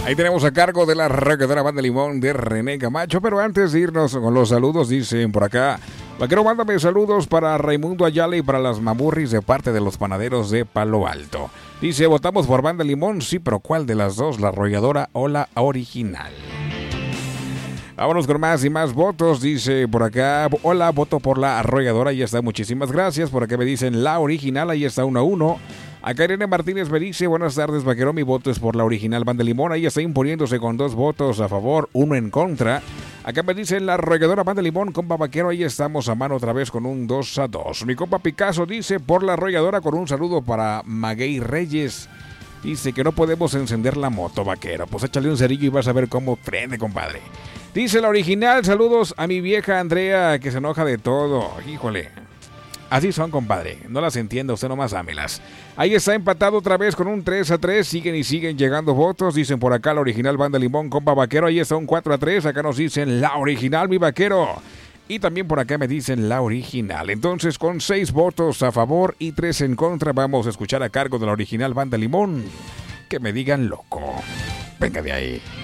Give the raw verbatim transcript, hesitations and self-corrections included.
Ahí tenemos a cargo de la Arrolladora Banda Limón de René Camacho. Pero antes de irnos con los saludos, dicen por acá: vaquero, mándame saludos para Raimundo Ayala y para las mamurris de parte de los panaderos de Palo Alto. Dice, votamos por Banda Limón, sí, pero ¿cuál de las dos? ¿La Arrolladora o la original? Vámonos con más y más votos. Dice por acá, hola, voto por la Arrolladora. Ahí está, muchísimas gracias. Por acá me dicen la original, ahí está uno a uno. Acá Irene Martínez me dice, buenas tardes, vaquero, mi voto es por la original Banda Limón. Ahí está imponiéndose con dos votos a favor, uno en contra. Acá me dicen la Arrolladora Banda Limón, compa vaquero, ahí estamos a mano otra vez con un dos a dos. Mi compa Picasso dice por la Arrolladora, con un saludo para Maguey Reyes. Dice que no podemos encender la moto, vaquero. Pues échale un cerillo y vas a ver cómo prende, compadre. Dice la original, saludos a mi vieja Andrea, que se enoja de todo. Híjole, así son, compadre. No las entiendo, usted nomás ámelas. Ahí está empatado otra vez con un tres a tres. Siguen y siguen llegando votos. Dicen por acá la original Banda Limón, compa vaquero. Ahí está un cuatro a tres. Acá nos dicen la original, mi vaquero. Y también por acá me dicen la original. Entonces, con seis votos a favor y tres en contra, vamos a escuchar a cargo de la original Banda Limón. Que me digan loco. Venga de ahí.